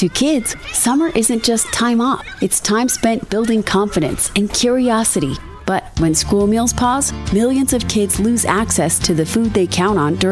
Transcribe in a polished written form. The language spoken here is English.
To kids, summer isn't just time off. It's time spent building confidence and curiosity. But when school meals pause, millions of kids lose access to the food they count on during